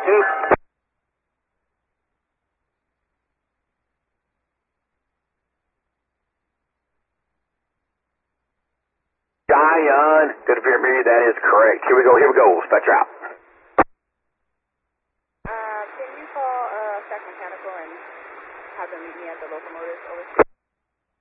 Cheyenne, good to hear me. That is correct. Here we go. Spectre out. Can you call Stack Mechanical and have them meet me at the locomotive? Over.